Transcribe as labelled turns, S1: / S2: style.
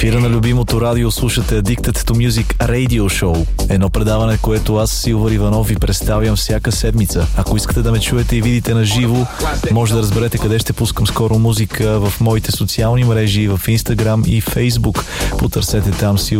S1: ефира на любимото радио слушате Addicted to Music Radio Show. Едно предаване, което аз, Силвър Иванов, ви представям всяка седмица. Ако искате да ме чуете и видите на живо, може да разберете къде ще пускам скоро музика в моите социални мрежи, в Instagram и Facebook. Потърсете там Силвър